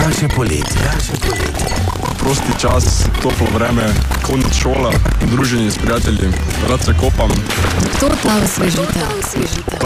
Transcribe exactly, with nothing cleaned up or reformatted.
Daljše poletje. Prosti čas, toplo vreme, konec šola, druženje s prijatelji, rad se kopam. To ta osvežita.